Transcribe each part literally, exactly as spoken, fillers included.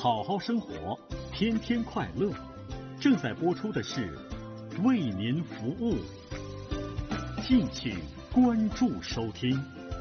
好好生活，天天快乐。正在播出的是为您服务，敬请关注收听。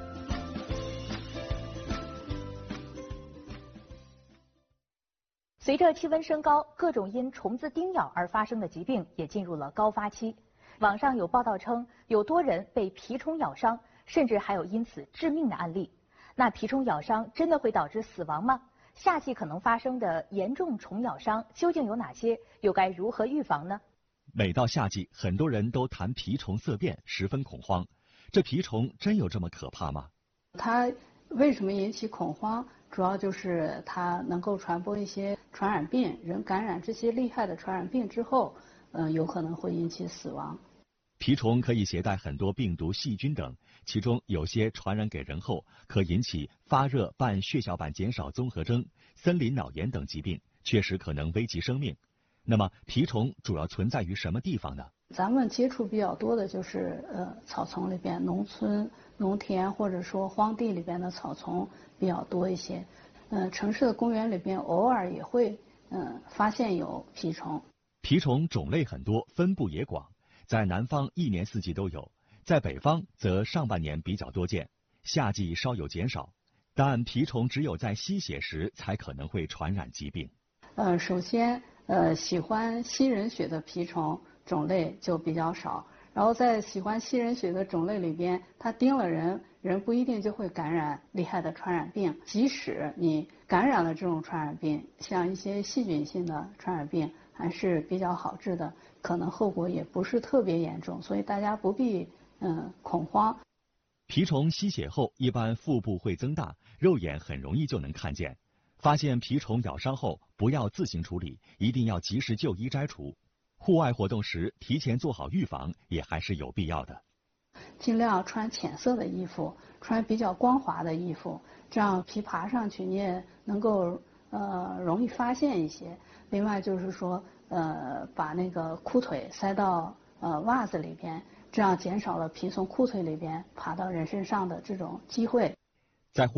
随着气温升高，各种因虫子叮咬而发生的疾病也进入了高发期。网上有报道称，有多人被蜱虫咬伤，甚至还有因此致命的案例。那蜱虫咬伤真的会导致死亡吗？夏季可能发生的严重虫咬伤究竟有哪些？又该如何预防呢？ 每到夏季，很多人都谈蜱虫色变，十分恐慌。这蜱虫真有这么可怕吗？ 它为什么引起恐慌？主要就是它能够传播一些传染病，人感染这些厉害的传染病之后，嗯、呃，有可能会引起死亡。 蜱虫可以携带很多病毒、细菌等，其中有些传染给人后，可引起发热伴血小板减少综合征、森林脑炎等疾病，确实可能危及生命。那么，蜱虫主要存在于什么地方呢？ 咱们接触比较多的就是呃草丛里边，农村、农田或者说荒地里边的草丛比较多一些。嗯、呃，城市的公园里边偶尔也会嗯、呃、发现有蜱虫。 蜱虫种类很多，分布也广，在南方一年四季都有，在北方则上半年比较多见，夏季稍有减少。但蜱虫只有在吸血时才可能会传染疾病。 呃，首先呃喜欢吸人血的蜱虫种类就比较少，然后在喜欢吸人血的种类里边，它叮了人，人不一定就会感染厉害的传染病。即使你感染了这种传染病，像一些细菌性的传染病还是比较好治的，可能后果也不是特别严重，所以大家不必嗯恐慌。 蜱虫吸血后，一般腹部会增大，肉眼很容易就能看见。发现蜱虫咬伤后，不要自行处理，一定要及时就医摘除。户外活动时，提前做好预防也还是有必要的。 尽量穿浅色的衣服，穿比较光滑的衣服，这样蜱爬上去你也能够呃容易发现一些。另外就是说呃把那个裤腿塞到呃袜子里边，这样减少了蜱从裤腿里边爬到人身上的这种机会。